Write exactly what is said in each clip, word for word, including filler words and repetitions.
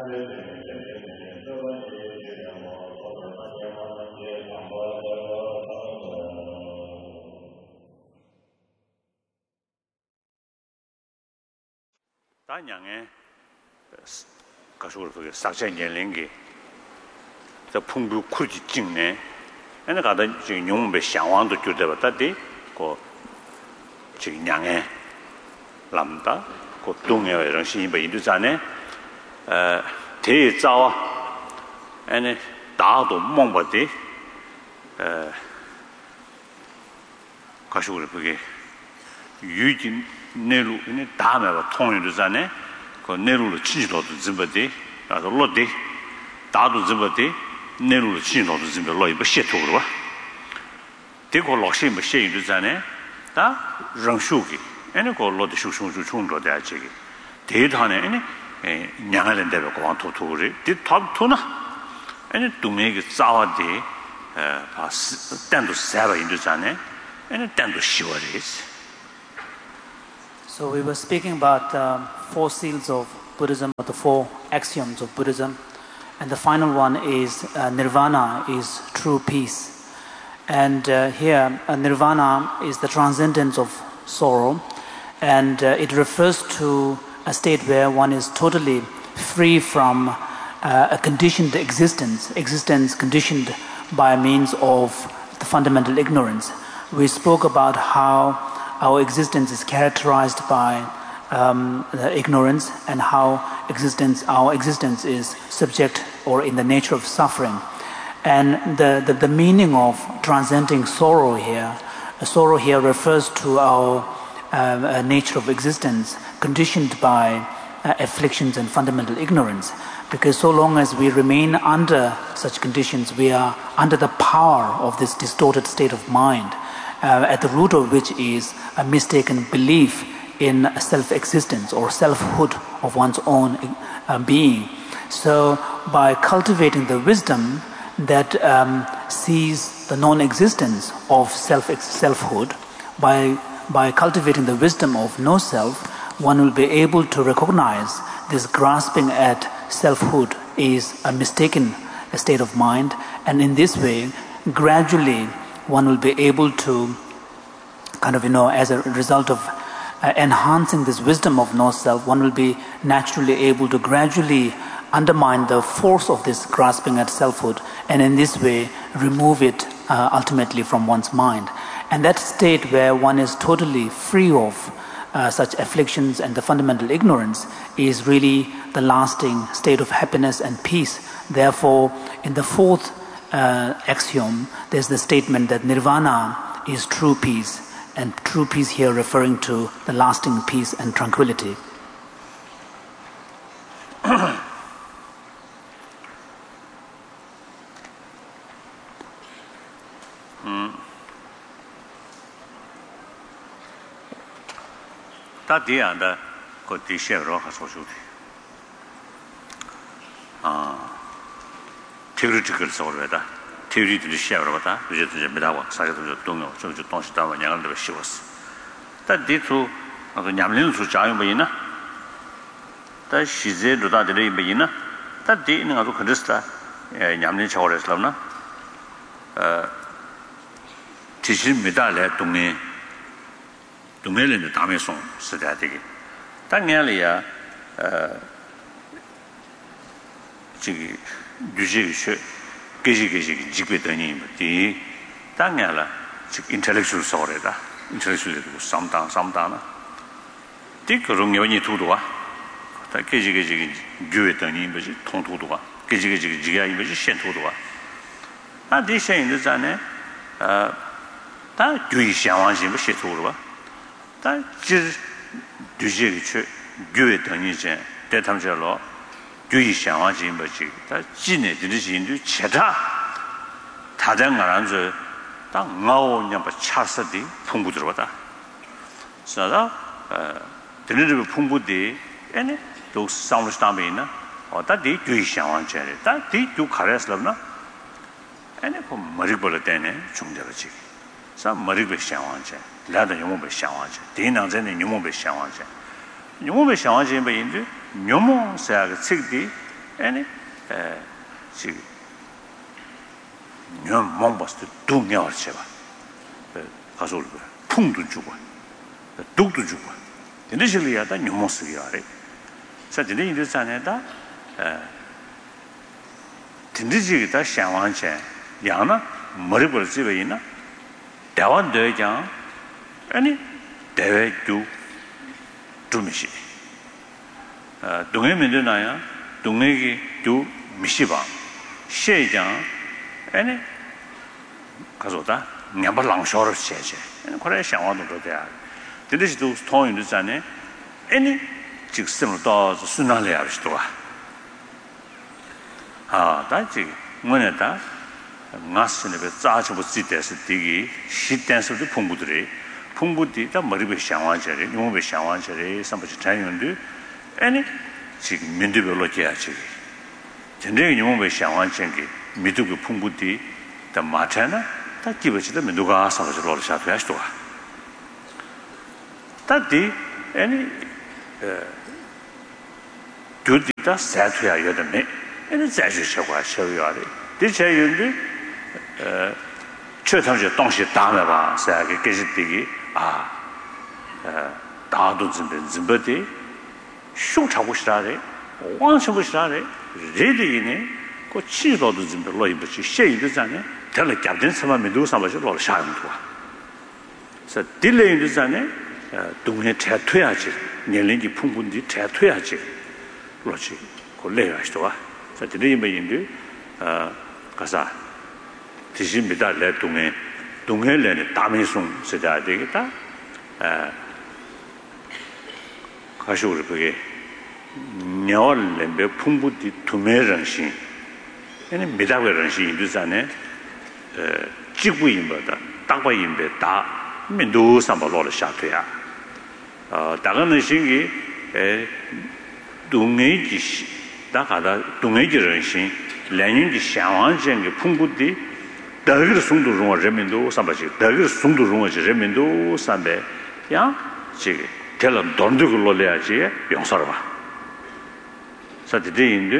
다냥에 가수를 보게 삭제 연령기 저 풍부 쿠지 찍네 애는 가다 지금 용배 상황도 주대봤다디 그 지금 냥에 람다 그 동에 이런 신이 인도자네 어 대자와 애는 다도 몽버디 어 가수를 보게 유진 내로 이 다음에 통일도자네 그 내로로 치지도도 집어디 아도 로디 다도 집어디 내로로 치지도도 집어 로이 버시토로 와 대고 록시 버시도자네 다 랑슈기 에네 고 로디 슈슈슈 총로데 아지기 대단에 에네 에 냥하는 데로 고한 토토리 뒤탑토나 에네 동네게 싸와디 에 바스 단도 사바 인도자네 에네 단도 시월이스. So we were speaking about um, four seals of Buddhism, or the four axioms of Buddhism, and the final one is uh, nirvana, is true peace. And uh, here, uh, nirvana is the transcendence of sorrow, and uh, it refers to a state where one is totally free from uh, a conditioned existence, existence conditioned by means of the fundamental ignorance. We spoke about how our existence is characterized by um, the ignorance, and how existence, our existence is subject or in the nature of suffering. And the, the, the meaning of transcending sorrow here, sorrow here refers to our uh, nature of existence conditioned by uh, afflictions and fundamental ignorance. Because so long as we remain under such conditions, we are under the power of this distorted state of mind. Uh, at the root of which is a mistaken belief in self-existence or selfhood of one's own uh, being. So by cultivating the wisdom that um, sees the non-existence of self selfhood, by, by cultivating the wisdom of no self, one will be able to recognize this grasping at selfhood is a mistaken state of mind, and in this way, gradually, one will be able to kind of, you know, as a result of uh, enhancing this wisdom of no self, one will be naturally able to gradually undermine the force of this grasping at selfhood, and in this way remove it uh, ultimately from one's mind. And that state where one is totally free of uh, such afflictions and the fundamental ignorance is really the lasting state of happiness and peace. Therefore, in the fourth Uh, axiom, there's the statement that nirvana is true peace, and true peace here referring to the lasting peace and tranquility. Ta dia da ko ti she ro ha so shu ti ah theoretical solveda theoretically share about which is medawa saga to dong so to dong shi da wa yang de shi was ta de tu a nyam lin su cha yong ba yin na ta shi ze lu da de le ba yin na ta de ni ga to khrista nyam lin cha wa islam na uh ti shi meda le dong ne dong ne le de da me song shi da de ge ta ngan le ya uh ji 주제시 계시계시 집에더니 이 당야라 즉 인텔렉츄얼 소리다 인텔렉츄얼도 상당 상당나 디그런 요인이 두도와 다 계시계시 교회더니 뭐지 통도도와 계시계시 지가 이거지 신도도와 아 디셔인도 전에 어다 주의 상황이 뭐 시도로와 다지 주제시 교회더니 이제 대탐절로 주의 상황이 뭐지 다 진에 들으신도 제다 다른 거란서 딱 나오냐 뭐 차서디 풍부 들어왔다 그래서 어 들으는 풍부디 에네 또 사운드 스타메나 어다디 주의 상황제래 다디 두 가래스럽나 에네 그 머리벌 때네 중대로지 사 머리벌 상황제 라다 용모벌 상황제 대낭전에 용모벌 상황제 용모벌 상황제 뭐인데 녀몽사가 책디 아니 에 지금 년 몽바스 두냐어 제가 가서 올 거야 풍도 주고 독도 주고 근데 실리야다 녀모스기 아래 사진이 이제 자네다 에 진지지다 샹완체 양나 머리벌 집에 있나 대원 대장 아니 대외주 주미시 어 동해 민들나야 동해기 주 미시바 시장 아니 가서다 냠발랑쇼를 세제 그래 샹완도 돼야 근데도 통인도 자네 아니 직선으로 더 순환을 해야 시도가 아, 다지 뭐냐다 나스네 배 짜지 못 지대서 되기 시댄서도 풍부들이 풍부디다 머리배 샹완절이 몸배 샹완절이 삼부지 자연도 아니 지금 민두별로 해야지 전쟁이 몸배 샹완전기 미두고 풍부디 다 마찬나 다 기버지다 민두가 사서로 샤도야 시도가 다디 아니 에 둘다 사투야 여다네 얘는 자주셔가 쇼요아리 대체윤도 어 최상적 동시 다음에 봐 사게 계시되기 아 어, 다도 준비 준비돼 쇼차고 싶다래 완전 싶다래 레디네 그 치료도 준비 로이부치 셰이도 전에 될 captain 사람이 사마저 로 샤는 거야 그래서 딜레이도 전에 동네 퇴퇴야지年龄이 풍분히 퇴퇴야지 그렇지 골래야 시도와 자 드리는 분인데 어 가사 드십니다 내 동에 동해내는 담에송 쓰자 되겠다 에 가시오를 그게 녀월렘베 풍부디 두메런신 얘는 미다베런신 인도산에 에 지구인보다 땅바인베 다 민도 삼발로를 샤트야 어 다가는 신기 에 동해지 다가다 동해지런신 레닌지 샤완전게 풍부디 다그 송도롱 레민도 삼바지 다그 송도롱 레민도 삼베 야 지금 텔은 돈들고 놀려야지 용서를 봐 사디인데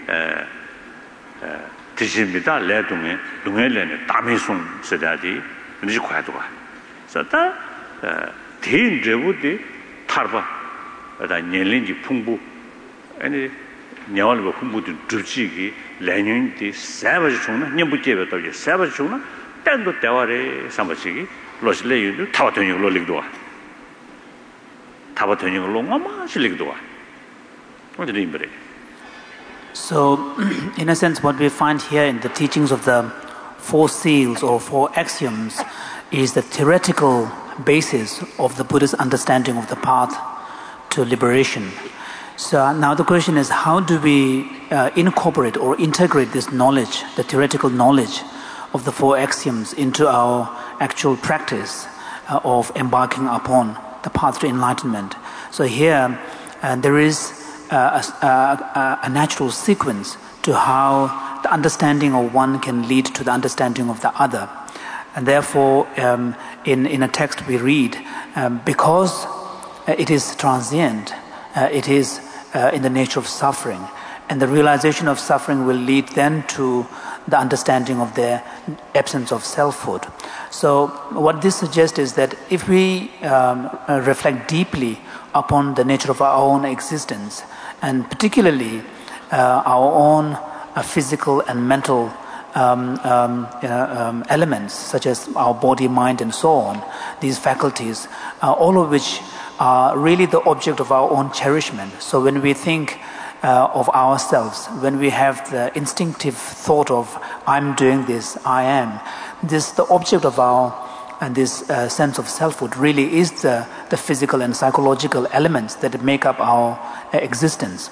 에 드십니다 레동에 동해내는 담에송 쓰다디 그지 과도가 자다 대인제부디 탈바 다 년린지 풍부 아니 냐월고 풍부디 줄지기 레닌디 사바지 총나 녀부제베도 이제 사바지 총나 딴도 대화래 삼바지기 로실레유도 타바토니 로릭도와 타바토니 로마마 실릭도와 어디 임베레 So, in a sense, what we find here in the teachings of the four seals or four axioms is the theoretical basis of the Buddha's understanding of the path to liberation. So now the question is, how do we uh, incorporate or integrate this knowledge, the theoretical knowledge of the four axioms into our actual practice uh, of embarking upon the path to enlightenment? So here, uh, there is Uh, a, a, a natural sequence to how the understanding of one can lead to the understanding of the other. And therefore, um, in, in a text we read, um, because uh, it is transient, uh, it is uh, in the nature of suffering, and the realization of suffering will lead then to the understanding of the absence of selfhood. So what this suggests is that if we um, uh, reflect deeply upon the nature of our own existence, and particularly uh, our own uh, physical and mental um, um, you know, um, elements, such as our body, mind, and so on, these faculties, uh, all of which are really the object of our own cherishment. So when we think uh, of ourselves, when we have the instinctive thought of, I'm doing this, I am, this, the object of our and this uh, sense of selfhood really is the, the physical and psychological elements that make up our uh, existence.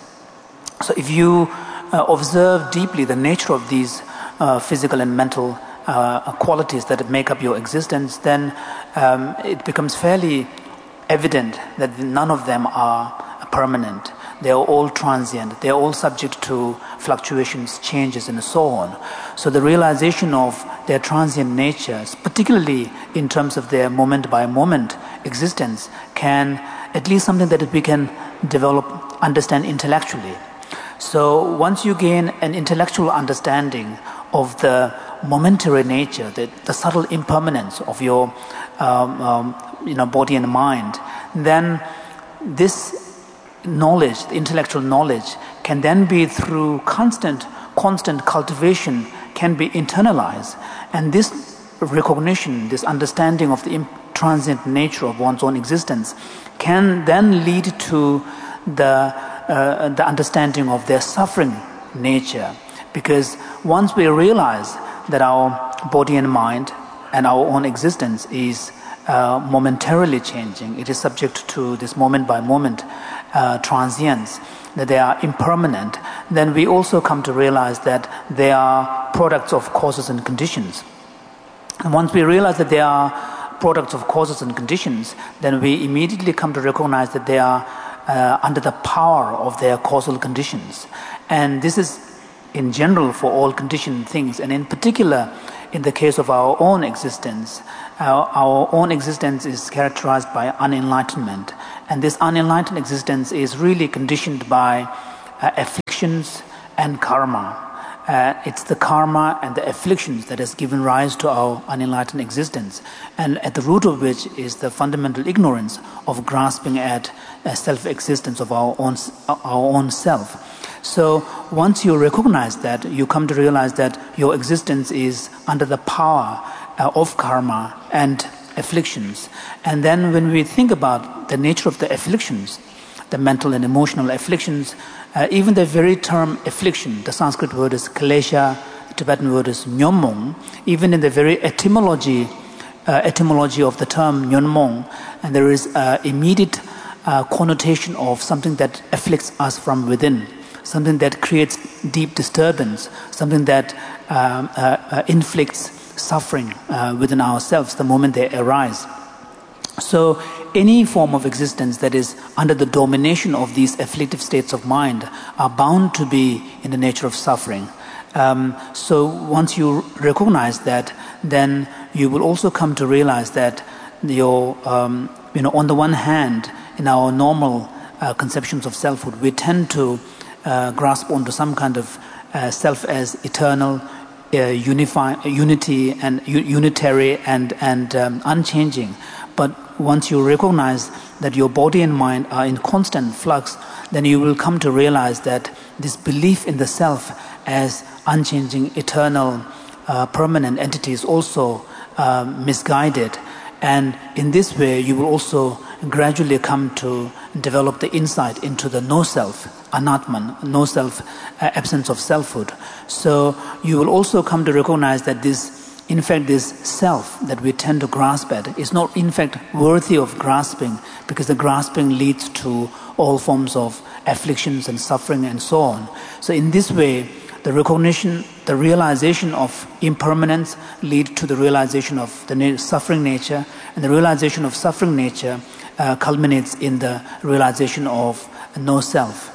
So if you uh, observe deeply the nature of these uh, physical and mental uh, qualities that make up your existence, then um, it becomes fairly evident that none of them are permanent. They are all transient. They are all subject to fluctuations, changes, and so on. So the realization of their transient natures, particularly in terms of their moment-by-moment existence, can at least something that we can develop, understand intellectually. So once you gain an intellectual understanding of the momentary nature, the, the subtle impermanence of your um, um, you know, body and mind, then this knowledge, the intellectual knowledge, can then be through constant, constant cultivation, can be internalized. And this recognition, this understanding of the transient nature of one's own existence can then lead to the, uh, the understanding of their suffering nature. Because once we realize that our body and mind and our own existence is uh, momentarily changing, it is subject to this moment by moment uh, transience, that they are impermanent, then we also come to realize that they are products of causes and conditions. And once we realize that they are products of causes and conditions, then we immediately come to recognize that they are uh, under the power of their causal conditions. And this is in general for all conditioned things, and in particular in the case of our own existence. Our, our own existence is characterized by unenlightenment, and this unenlightened existence is really conditioned by uh, afflictions and karma. Uh, it's the karma and the afflictions that has given rise to our unenlightened existence, and at the root of which is the fundamental ignorance of grasping at uh, self-existence of our own, our own self. So once you recognize that, you come to realize that your existence is under the power uh, of karma and afflictions. And then when we think about the nature of the afflictions, the mental and emotional afflictions, uh, even the very term affliction, the Sanskrit word is klesha, the Tibetan word is nyonmong, even in the very etymology, uh, etymology of the term nyonmong, and there is uh, immediate uh, connotation of something that afflicts us from within, something that creates deep disturbance, something that um, uh, uh, inflicts suffering uh, within ourselves the moment they arise. So any form of existence that is under the domination of these afflictive states of mind are bound to be in the nature of suffering. Um, so once you recognize that, then you will also come to realize that your, um, you know, on the one hand, in our normal uh, conceptions of selfhood, we tend to Uh, grasp onto some kind of uh, self as eternal, uh, unify, unity and u- unitary and and um, unchanging. But once you recognize that your body and mind are in constant flux, then you will come to realize that this belief in the self as unchanging, eternal, uh, permanent entity is also uh, misguided. And in this way, you will also gradually come to develop the insight into the no-self, anatman, no-self, uh, absence of selfhood. So you will also come to recognize that this, in fact, this self that we tend to grasp at is not, in fact, worthy of grasping, because the grasping leads to all forms of afflictions and suffering and so on. So in this way, the recognition, the realization of impermanence lead to the realization of the na- suffering nature, and the realization of suffering nature uh, culminates in the realization of no self.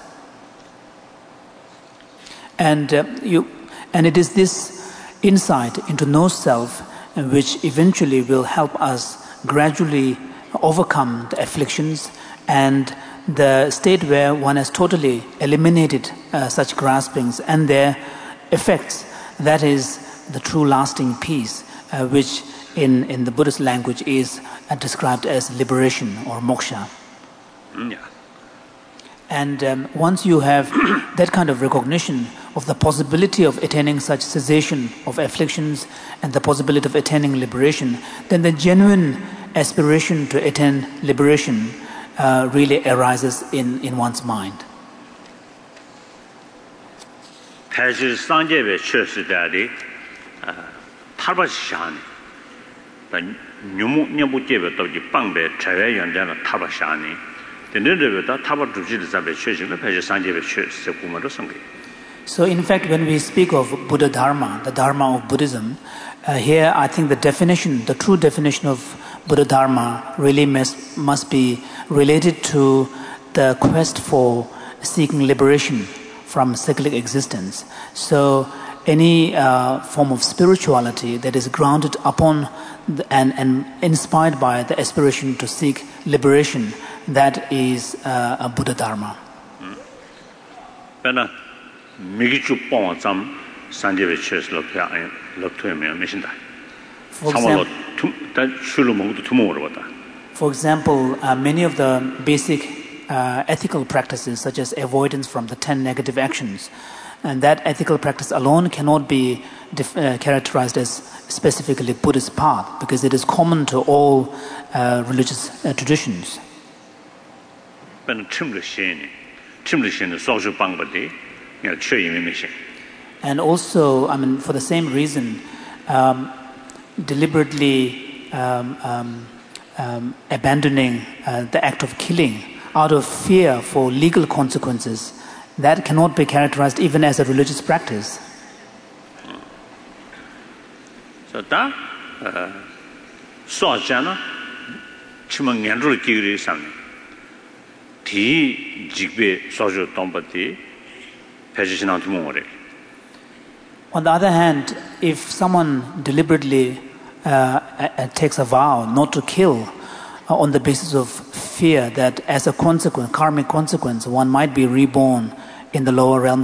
And uh, you, and it is this insight into no self uh, which eventually will help us gradually overcome the afflictions and the state where one has totally eliminated uh, such graspings and their effects. That is the true lasting peace, uh, which in, in the Buddhist language is uh, described as liberation or moksha. Mm, yeah. And um, once you have that kind of recognition of the possibility of attaining such cessation of afflictions and the possibility of attaining liberation, then the genuine aspiration to attain liberation Uh, really arises in, in one's mind. Taji sanjebe chösi dadi tarba shani. Da nyumu nyabu jebe toji pangbe chawe yondana tarba shani. Denebe da tarba duji de zabe chösi le taji sanjebe chösi kumaro sangi. So in fact, when we speak of Buddha Dharma, the Dharma of Buddhism, uh, here I think the definition, the true definition of Buddha Dharma really must, must be related to the quest for seeking liberation from cyclic existence. So any uh, form of spirituality that is grounded upon the, and, and inspired by the aspiration to seek liberation, that is uh, a Buddha Dharma. Bena 미기주 뽕점 산제베 체스 lokya lok토에 메신다. For 참말로 example, 다 술로 먹어도 투모로 봤다. for example uh, many of the basic uh, ethical practices such as avoidance from the ten negative actions, and that ethical practice alone cannot be def- uh, characterized as specifically Buddhist path because it is common to all uh, religious uh, traditions. ben timle sheni timle sheni social bangbadi ya chue yin me shin. And also, I mean, for the same reason, um, deliberately um, um, um, abandoning uh, the act of killing out of fear for legal consequences, that cannot be characterized even as a religious practice. So that uh, so jana chimang nyanru kiri samne di jigbe sojo tombati pejishinang tumore. On the other hand, if someone deliberately uh, uh, takes a vow not to kill uh, on the basis of fear that as a consequence, karmic consequence, one might be reborn in the lower realms